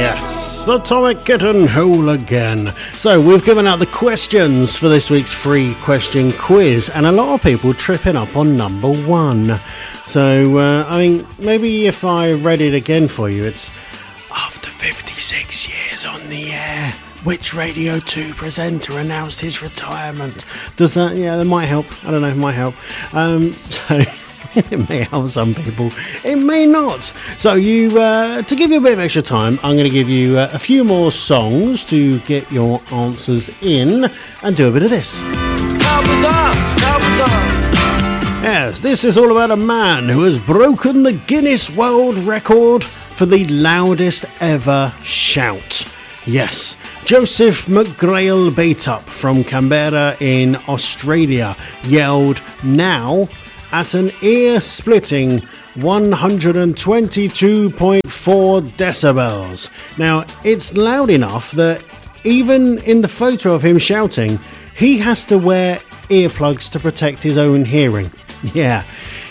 Yes, Atomic Kitten, whole again. So we've given out the questions for this week's free question quiz, and a lot of people tripping up on number one. So, maybe if I read it again for you, it's after 56 years on the air, which Radio 2 presenter announced his retirement? Does that, that might help. I don't know, it might help. It may help some people, it may not. So to give you a bit of extra time, I'm going to give you a few more songs to get your answers in and do a bit of this. Yes, this is all about a man who has broken the Guinness World Record for the loudest ever shout. Yes, Joseph McGrail Baitup from Canberra in Australia yelled "now" at an ear-splitting 122.4 decibels. Now, it's loud enough that even in the photo of him shouting, he has to wear earplugs to protect his own hearing. Yeah.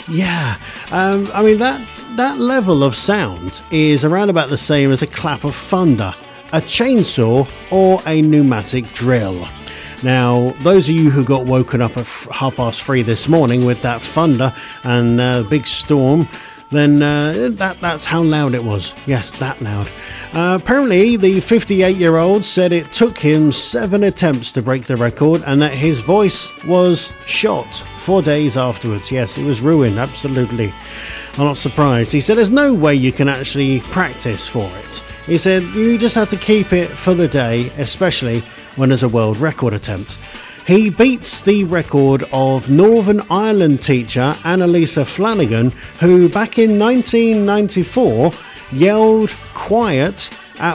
That level of sound is around about the same as a clap of thunder, a chainsaw, or a pneumatic drill. Now, those of you who got woken up at 3:30 this morning with that thunder and big storm, then that's how loud it was. Yes, that loud. Apparently, the 58-year-old said it took him 7 attempts to break the record and that his voice was shot 4 days afterwards. Yes, it was ruined, absolutely. I'm not surprised. He said there's no way you can actually practice for it. He said you just have to keep it for the day, especially when there's a world record attempt. He beats the record of Northern Ireland teacher Annalisa Flanagan, who back in 1994 yelled quiet at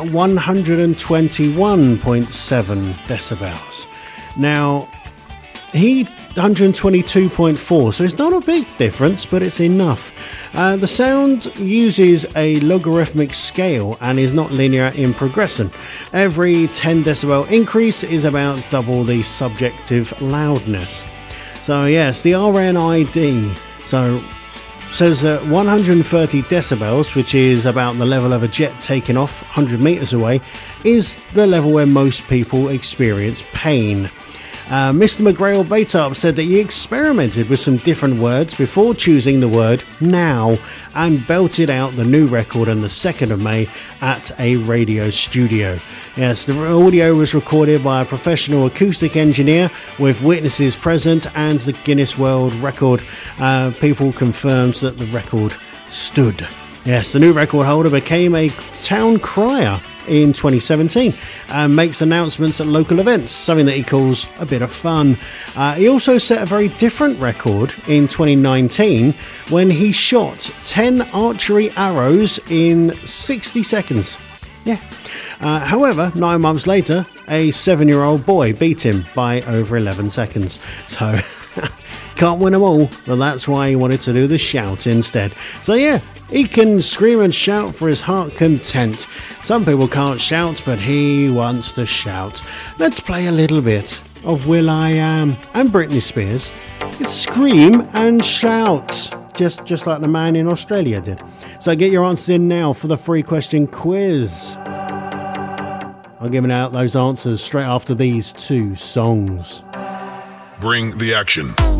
121.7 decibels. Now, he 122.4, so it's not a big difference, but it's enough. The sound uses a logarithmic scale and is not linear in progression. Every 10 decibel increase is about double the subjective loudness. So yes, the RNID says that 130 decibels, which is about the level of a jet taking off 100 meters away, is the level where most people experience pain. Mr. McGrail Baitup said that he experimented with some different words before choosing the word "now" and belted out the new record on the 2nd of May at a radio studio. Yes, the audio was recorded by a professional acoustic engineer with witnesses present, and the Guinness World Record people confirmed that the record stood. Yes, the new record holder became a town crier in 2017 and makes announcements at local events, something that he calls a bit of fun. He also set a very different record in 2019 when he shot 10 archery arrows in 60 seconds. Yeah. However, 9 months later, a 7-year-old boy beat him by over 11 seconds. So can't win them all, but that's why he wanted to do the shout instead. So yeah, he can scream and shout for his heart content. Some people can't shout, but he wants to shout. Let's play a little bit of will.i.am and Britney Spears. It's scream and shout, just like the man in Australia did. So get your answers in now for the free question quiz. I'm giving out those answers straight after these 2 songs. Bring the action.